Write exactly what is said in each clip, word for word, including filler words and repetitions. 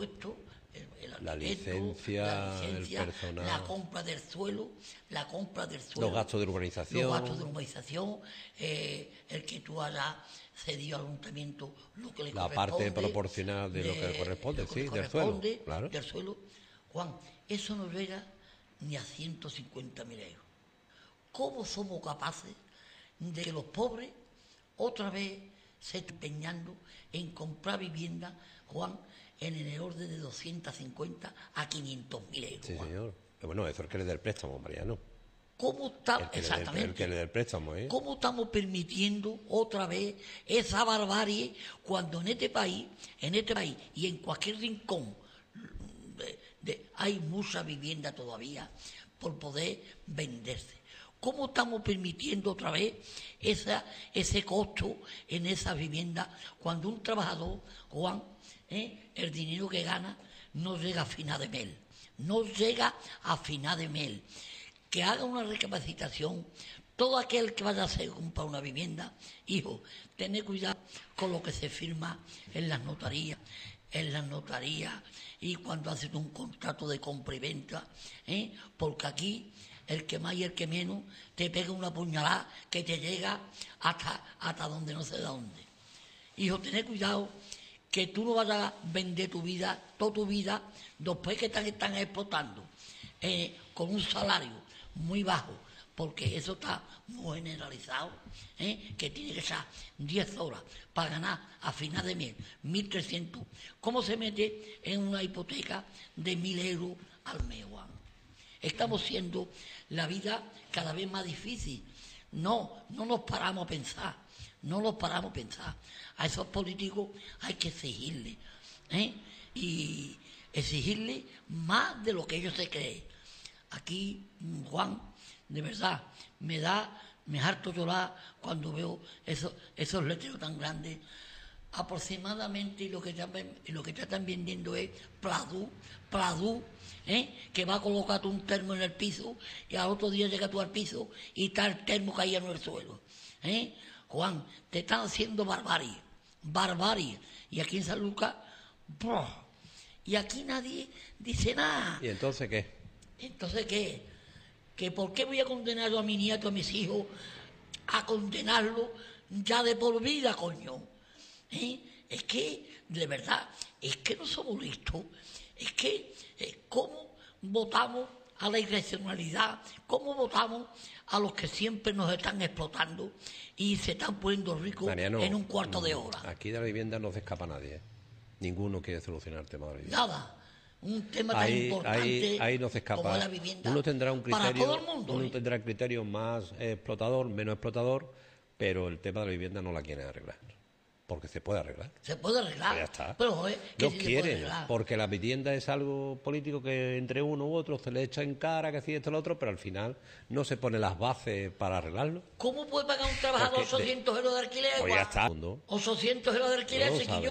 impuestos, el, el la licencia, la licencia, el personal, la compra del suelo, la compra del suelo, los gastos de urbanización, los gastos de urbanización, eh, el que tú hayas cedido al ayuntamiento lo que le la corresponde, parte proporcional de, de lo que le corresponde, lo que sí, le corresponde del suelo, claro. del suelo. Juan, eso no llega ni a ciento cincuenta mil euros. ¿Cómo somos capaces de que los pobres otra vez se estén empeñando en comprar vivienda, Juan, en el orden de doscientos cincuenta a quinientos mil euros? Sí, Juan. señor. Bueno, eso es el que le dé el préstamo, Mariano. ¿Cómo está, el que exactamente, le dé, el que le dé el préstamo, ¿eh? ¿Cómo estamos permitiendo otra vez esa barbarie cuando en este país, en este país y en cualquier rincón de, de, hay mucha vivienda todavía por poder venderse? ¿Cómo estamos permitiendo otra vez esa, ese costo en esa vivienda cuando un trabajador, Juan, ¿eh? el dinero que gana no llega a final de mes? No llega a final de mes. Que haga una recapacitación. Todo aquel que vaya a hacer comprar una vivienda, hijo, tened cuidado con lo que se firma en las notarías, en las notarías y cuando haces un contrato de compra y venta, ¿eh? Porque aquí el que más y el que menos te pega una puñalada que te llega hasta, hasta donde no sé de dónde. Hijo, tened cuidado que tú no vayas a vender tu vida, toda tu vida, después que te están explotando, eh, con un salario muy bajo, porque eso está muy generalizado, ¿eh? Que tiene que ser diez horas para ganar a final de mes mil trescientos. ¿Cómo se mete en una hipoteca de mil euros al mes, Juan? Estamos haciendo la vida cada vez más difícil. No, no nos paramos a pensar, no nos paramos a pensar. A esos políticos hay que exigirle, ¿eh? Y exigirle más de lo que ellos se creen. Aquí, Juan, de verdad, me da, me harto llorar cuando veo esos, esos letreros tan grandes. Aproximadamente lo que están, lo que están vendiendo es Pladú, Pladú, ¿eh? Que va a colocarte un termo en el piso y al otro día llega tú al piso y está el termo caído en el suelo, ¿eh? Juan, te están haciendo barbarie, barbarie. Y aquí en San Lucas, ¡bruh! Y aquí nadie dice nada. ¿Y entonces qué? ¿Entonces qué? ¿Que por qué voy a condenar yo a mi nieto, a mis hijos, a condenarlo ya de por vida, coño? ¿Eh? Es que, de verdad, es que no somos listos. Es que, eh, ¿cómo votamos a la irracionalidad? ¿Cómo votamos a los que siempre nos están explotando y se están poniendo ricos, Mariano, en un cuarto de hora? Aquí de la vivienda no se escapa nadie, ¿eh? Ninguno quiere solucionar el tema de la vivienda. Nada. Un tema tan ahí, importante ahí, ahí no se escapa. como la vivienda. Uno tendrá un criterio, para todo el mundo, uno ¿eh? tendrá el criterio más explotador, menos explotador, pero el tema de la vivienda no la quieren arreglar. Porque se puede arreglar. Se puede arreglar. Pues ya está. Pero, ¿eh? No sí quieren, porque la vivienda es algo político que entre uno u otro se le echa en cara, que así esto y lo otro, pero al final no se pone las bases para arreglarlo. ¿Cómo puede pagar un trabajador porque ochocientos euros de alquiler? Pues ya está. ochocientos euros de alquiler, no chiquillo.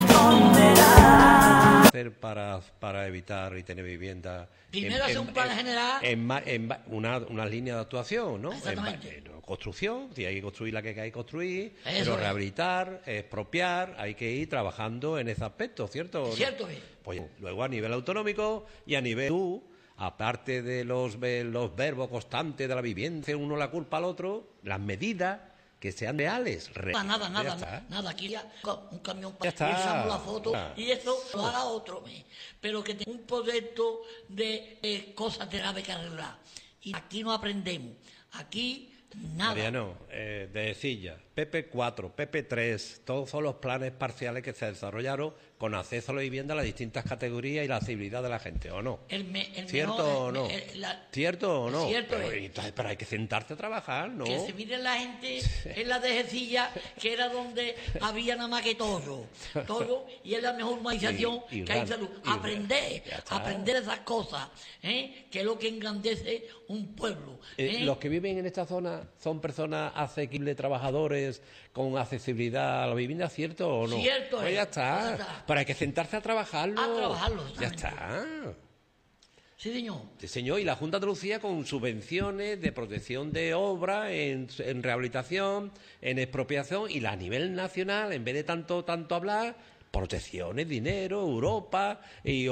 Hacer para, para evitar y tener vivienda. Primero hacer un plan en, general. En, en, en una, una línea de actuación, ¿no? Exactamente. En, en construcción, si hay que construir la que hay que construir, Eso pero es. rehabilitar, expropiar, hay que ir trabajando en ese aspecto, ¿cierto? Cierto es. Pues luego a nivel autonómico y a nivel tú, aparte de los, los verbos constantes de la vivienda, uno la culpa al otro, las medidas que sean reales. Re Nada, nada, nada, nada. Aquí ya un camión para echamos la foto ah. y eso lo haga otro mes. Pero que tenga un proyecto de eh, cosas graves que arreglar. Y aquí no aprendemos. Aquí nada. Mariano, eh, de Silla, P P cuatro, P P tres, todos son los planes parciales que se desarrollaron con acceso a la vivienda a las distintas categorías y la accesibilidad de la gente, ¿o no? El me, el ¿Cierto mejor, o no? El, el, la, ¿Cierto o no? Cierto pero, es. Entonces, pero hay que sentarte a trabajar, ¿no? Que se mire la gente en la de Silla, que era donde había nada más que todo, todo, y es la mejor humanización y, y que hay en salud. Aprender, aprender esas cosas, ¿eh? Que es lo que engrandece un pueblo. ¿eh? Eh, los que viven en esta zona son personas asequibles, trabajadores con accesibilidad a la vivienda, ¿cierto o no? Cierto pues es. ya está. está. Pero hay que sentarse a trabajarlo. A trabajarlo. Ya está. Sí, señor. Sí, señor. Y la Junta de Andalucía con subvenciones de protección de obra, en, en rehabilitación, en expropiación, y a nivel nacional, en vez de tanto tanto hablar, protecciones, dinero, Europa y